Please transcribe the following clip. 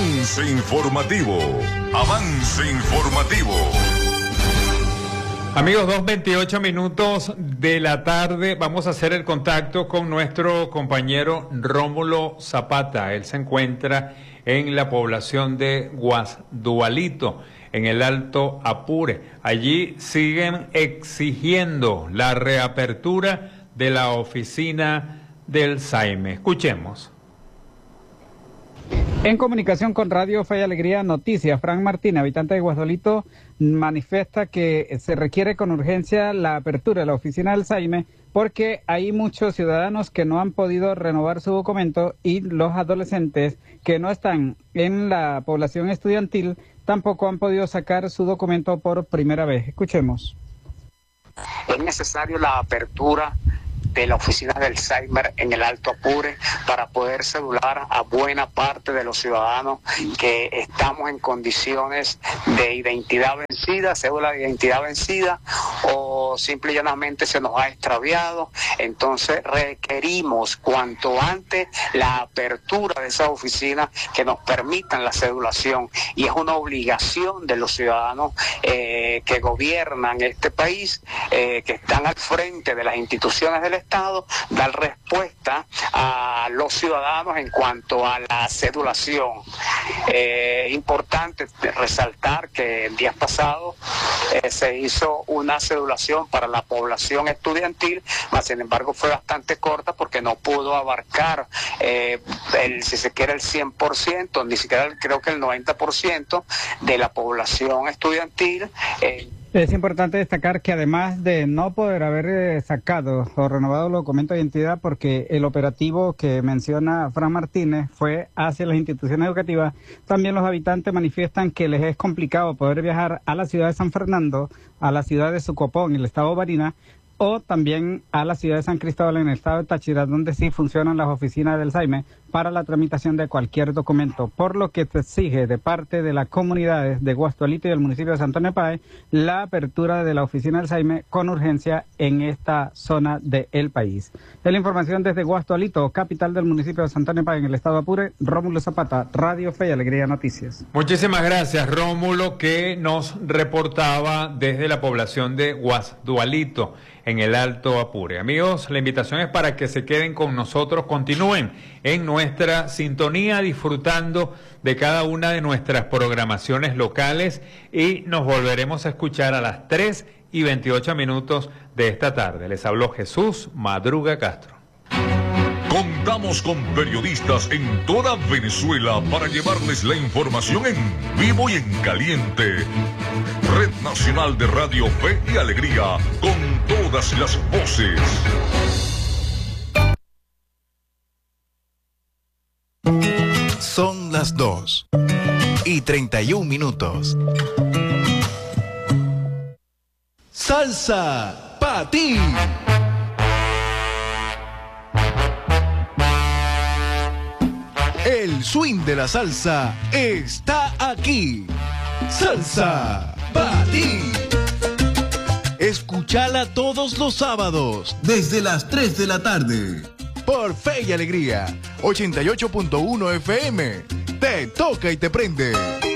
Avance informativo. Avance informativo. Amigos, 2:28 de la tarde. Vamos a hacer el contacto con nuestro compañero Rómulo Zapata. Él se encuentra en la población de Guasdualito, en el Alto Apure. Allí siguen exigiendo la reapertura de la oficina del SAIME. Escuchemos. En comunicación con Radio Fe y Alegría Noticias, Frank Martínez, habitante de Guasdualito, manifiesta que se requiere con urgencia la apertura de la oficina del SAIME porque hay muchos ciudadanos que no han podido renovar su documento y los adolescentes que no están en la población estudiantil tampoco han podido sacar su documento por primera vez. Escuchemos. Es necesario la apertura de la oficina del SAIME en el Alto Apure para poder cedular a buena parte de los ciudadanos que estamos en condiciones de identidad vencida, cédula de identidad vencida, o simple y llanamente se nos ha extraviado. Entonces requerimos cuanto antes la apertura de esa oficina que nos permitan la cedulación, y es una obligación de los ciudadanos que gobiernan este país, que están al frente de las instituciones del Estado, dar respuesta a los ciudadanos en cuanto a la cedulación. Importante resaltar que el día pasado se hizo una cedulación para la población estudiantil, mas sin embargo fue bastante corta porque no pudo abarcar si se quiere el 100%, ni siquiera creo que el 90% de la población estudiantil. Es importante destacar que además de no poder haber sacado o renovado los documentos de identidad, porque el operativo que menciona Fran Martínez fue hacia las instituciones educativas, también los habitantes manifiestan que les es complicado poder viajar a la ciudad de San Fernando, a la ciudad de Sucopón, en el estado de Barinas, o también a la ciudad de San Cristóbal en el estado de Táchira, donde sí funcionan las oficinas del SAIME para la tramitación de cualquier documento, por lo que se exige de parte de las comunidades de Guasdualito y del municipio de Santo Antonio de Páez la apertura de la oficina del SAIME con urgencia en esta zona del país. Es la información desde Guasdualito, capital del municipio de Santo Antonio de Páez en el estado de Apure. Rómulo Zapata, Radio Fe y Alegría Noticias. Muchísimas gracias, Rómulo, que nos reportaba desde la población de Guasdualito, en el Alto Apure. Amigos, la invitación es para que se queden con nosotros, continúen en nuestra sintonía disfrutando de cada una de nuestras programaciones locales, y nos volveremos a escuchar a las 3:28 de esta tarde. Les habló Jesús Madruga Castro. Contamos con periodistas en toda Venezuela para llevarles la información en vivo y en caliente. Red Nacional de Radio Fe y Alegría, con todas las voces. Son las 2:31. Salsa pa' ti. El swing de la salsa está aquí. Salsa pa' ti. Escúchala todos los sábados desde las 3 de la tarde. Por Fe y Alegría, 88.1 FM. Te toca y te prende.